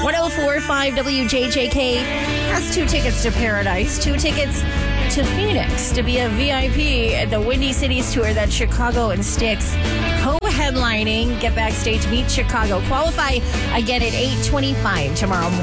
1045 WJJK has 2 tickets to Paradise, 2 tickets to Phoenix to be a VIP at the Windy Cities tour that Chicago and Styx co-headlining. Get backstage, meet Chicago. Qualify again at 8:25 tomorrow morning.